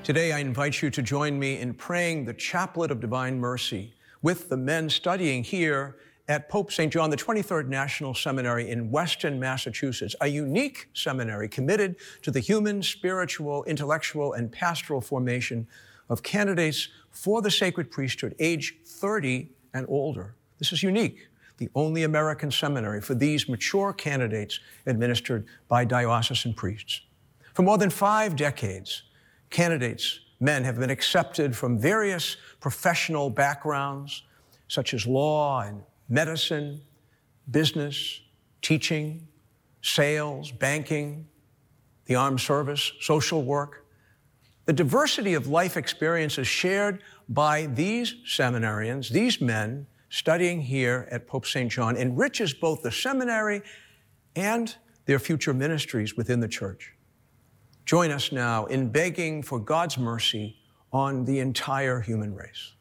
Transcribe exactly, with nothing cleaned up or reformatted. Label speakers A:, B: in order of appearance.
A: Today, I invite you to join me in praying the Chaplet of Divine Mercy with the men studying here at Pope Saint John the twenty-third National Seminary in Weston, Massachusetts, a unique seminary committed to the human, spiritual, intellectual, and pastoral formation of candidates for the sacred priesthood, age thirty and older. This is unique, the only American seminary for these mature candidates administered by diocesan priests. For more than five decades, candidates, men, have been accepted from various professional backgrounds, such as law and medicine, business, teaching, sales, banking, the armed service, social work. The diversity of life experiences shared by these seminarians, these men studying here at Pope Saint John, enriches both the seminary and their future ministries within the Church. Join us now in begging for God's mercy on the entire human race.